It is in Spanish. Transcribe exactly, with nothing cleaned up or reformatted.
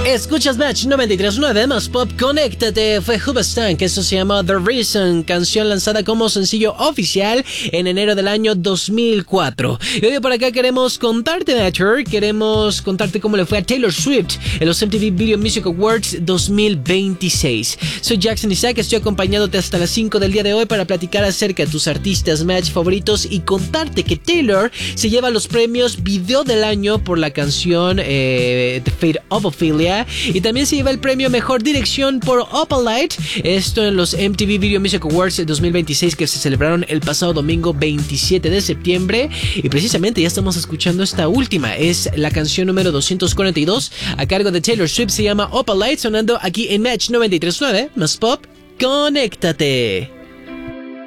Escuchas Match noventa y tres punto nueve más Pop, conéctate. Fue Hoobastank, eso se llama The Reason, canción lanzada como sencillo oficial en enero del año dos mil cuatro. Y hoy por acá queremos contarte, Matcher, queremos contarte cómo le fue a Taylor Swift en los M T V Video Music Awards dos mil veintiséis. Soy Jackson Isaac, estoy acompañándote hasta las cinco del día de hoy para platicar acerca de tus artistas Match favoritos y contarte que Taylor se lleva los premios Video del Año por la canción eh, The Fate of Ophelia. Y también se lleva el premio Mejor Dirección por Opalite. Esto en los M T V Video Music Awards dos mil veintiséis que se celebraron el pasado domingo veintisiete de septiembre. Y precisamente ya estamos escuchando esta última. Es la canción número doscientos cuarenta y dos a cargo de Taylor Swift. Se llama Opalite, sonando aquí en Match noventa y tres punto nueve más Pop. ¡Conéctate!